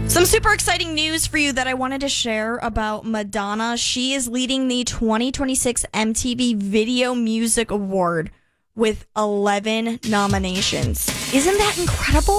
Some super exciting news for you that I wanted to share about Madonna. She is leading the 2026 MTV Video Music Award with 11 nominations. Isn't that incredible?